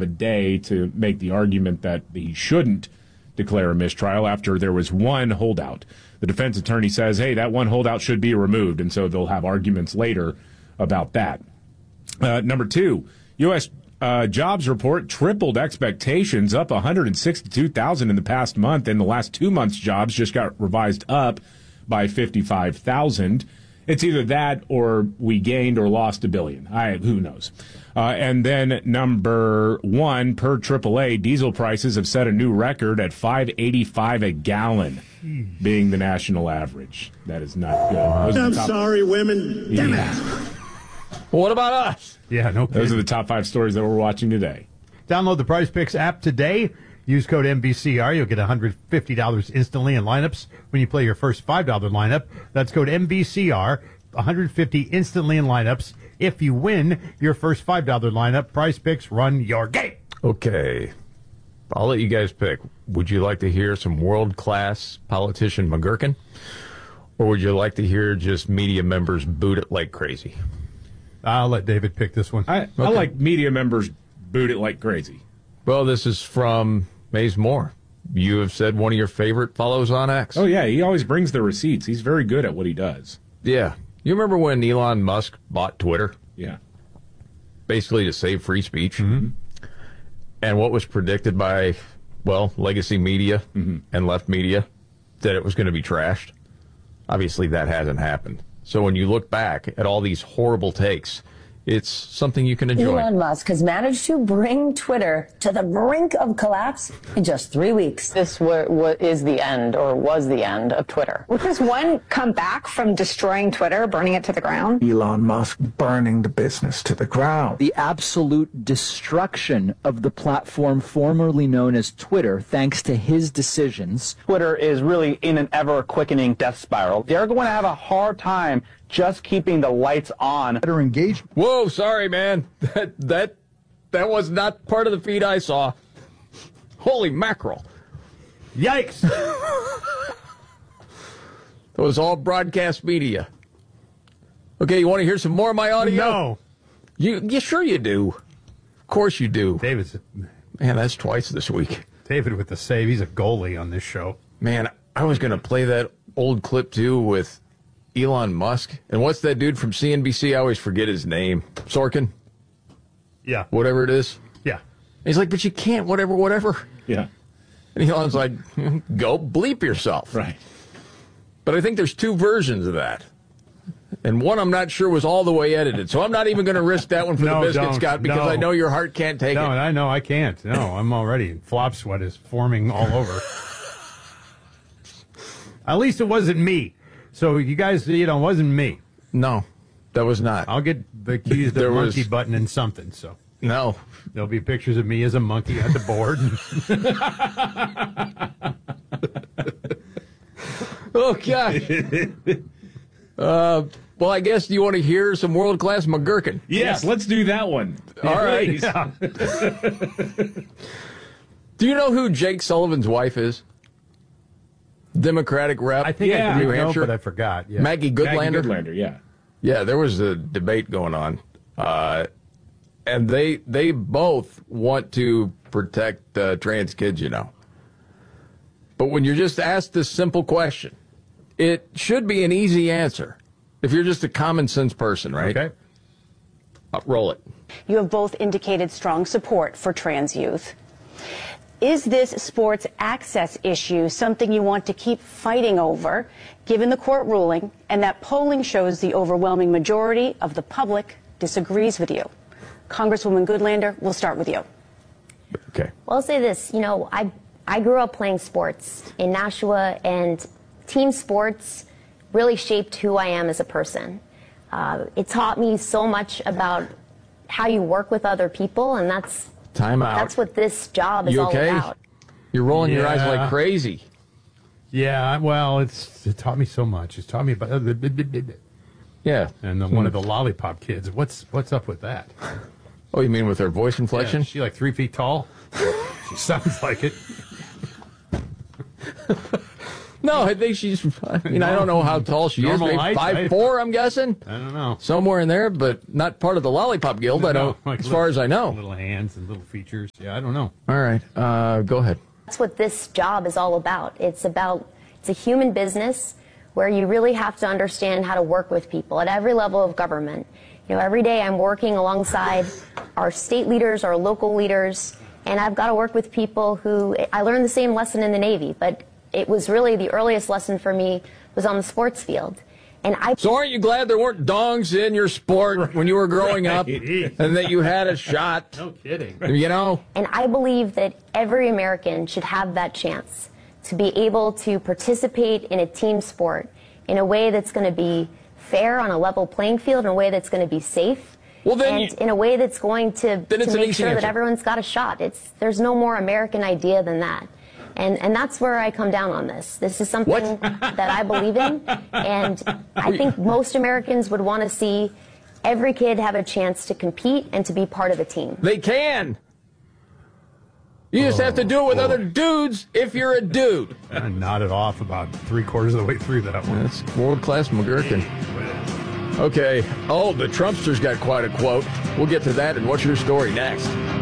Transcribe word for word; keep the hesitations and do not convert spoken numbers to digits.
a day to make the argument that he shouldn't declare a mistrial after there was one holdout. The defense attorney says, hey, that one holdout should be removed, and so they'll have arguments later about that. Uh, number two, U S Uh, jobs report tripled expectations, up one hundred sixty-two thousand in the past month, and the last two months' jobs just got revised up by fifty-five thousand. It's either that or we gained or lost a billion. I, who knows? Uh, and then number one, per triple A, diesel prices have set a new record at five eighty-five a gallon, being the national average. That is not good. I'm sorry, women. Damn yeah. it. Well, what about us? Yeah, no kidding. Those are the top five stories that we're watching today. Download the Prize Picks app today. Use code M B C R. You'll get one hundred fifty dollars instantly in lineups when you play your first five dollar lineup. That's code M B C R. one hundred fifty dollars instantly in lineups. If you win your first five dollar lineup, Prize Picks, run your game. Okay. I'll let you guys pick. Would you like to hear some world-class politician McGurkin? Or would you like to hear just media members boot it like crazy? I'll let David pick this one. I, Okay. I like media members boot it like crazy. Well, this is from Maze Moore. You have said one of your favorite follows on X. Oh, yeah, he always brings the receipts. He's very good at what he does. Yeah. You remember when Elon Musk bought Twitter? Yeah. Basically to save free speech. Mm-hmm. And what was predicted by, well, legacy media mm-hmm. and left media? That it was going to be trashed. Obviously, that hasn't happened. So when you look back at all these horrible takes, it's something you can enjoy. Elon Musk has managed to bring Twitter to the brink of collapse in just three weeks. This wa- wa- is the end, or was the end, of Twitter. Would this one come back from destroying Twitter, burning it to the ground? Elon Musk burning the business to the ground. The absolute destruction of the platform formerly known as Twitter, thanks to his decisions. Twitter is really in an ever-quickening death spiral. They're going to have a hard time just keeping the lights on. Better engagement. Whoa, sorry, man. That that that was not part of the feed I saw. Holy mackerel. Yikes. That was all broadcast media. Okay, you want to hear some more of my audio? No. You, you sure you do. Of course you do. David's, Man, that's twice this week. David with the save. He's a goalie on this show. Man, I was going to play that old clip, too, with Elon Musk. And what's that dude from C N B C? I always forget his name. Sorkin? Yeah. Whatever it is. Yeah. And he's like, but you can't, whatever, whatever. Yeah. And Elon's like, go bleep yourself. Right. But I think there's two versions of that. And one I'm not sure was all the way edited. So I'm not even going to risk that one for No, the biscuit, don't. Scott, because No. I know your heart can't take No, it. I know I can't. No, I'm already. Flop sweat is forming all over. At least it wasn't me. So you guys, you know, it wasn't me. No, that was not. I'll get accused There of was- monkey button and something. So No. there'll be pictures of me as a monkey at the board. Oh, gosh. uh, well, I guess you want to hear some world-class McGurkin. Yes, let's do that one. All right. Please. Yeah. Do you know who Jake Sullivan's wife is? Democratic rep. I think Yeah. I New did know, Hampshire. but I forgot. Yeah. Maggie Goodlander. Maggie Goodlander, yeah. Yeah, there was a debate going on, uh, and they they both want to protect uh, trans kids, you know. But when you're just asked this simple question, it should be an easy answer if you're just a common sense person, right? Okay. Uh, roll it. You have both indicated strong support for trans youth. Is this sports access issue something you want to keep fighting over, given the court ruling, and that polling shows the overwhelming majority of the public disagrees with you? Congresswoman Goodlander, we'll start with you. Okay. Well, I'll say this. You know, I, I grew up playing sports in Nashua, and team sports really shaped who I am as a person. Uh, it taught me so much about how you work with other people, and that's Time out. That's what this job is You all okay? about. You're rolling your eyes Yeah. like crazy. Yeah, well, it's it taught me so much. It's taught me about Yeah. and the, one of the lollipop kids. What's what's up with that? Oh, you mean with her voice Yeah, inflection? is she like three feet tall? She sounds like it. No, I think she's, I mean, I don't know how tall she Normal is. Maybe height, five right? four, I'm guessing. I don't know. Somewhere in there, but not part of the Lollipop Guild, I don't, like as little, far as I know. Little hands and little features. Yeah, I don't know. All right, uh, go ahead. That's what this job is all about. It's about, it's a human business where you really have to understand how to work with people at every level of government. You know, every day I'm working alongside our state leaders, our local leaders, and I've got to work with people who, I learned the same lesson in the Navy, but it was really the earliest lesson for me was on the sports field. And I So aren't you glad there weren't dongs in your sport when you were growing up and that you had a shot? No kidding. You know? And I believe that every American should have that chance to be able to participate in a team sport in a way that's going to be fair on a level playing field, in a way that's going to be safe, well, then and you, in a way that's going to, to make sure answer. that everyone's got a shot. It's, there's no more American idea than that. And, and that's where I come down on this. This is something that I believe in, and I think most Americans would want to see every kid have a chance to compete and to be part of a team. They can. You just oh, have to do it with boy. other dudes if you're a dude. I nodded off about three quarters of the way through that one. That's world-class McGurkin. Okay. Oh, the Trumpster's got quite a quote. We'll get to that and What's Your Story next.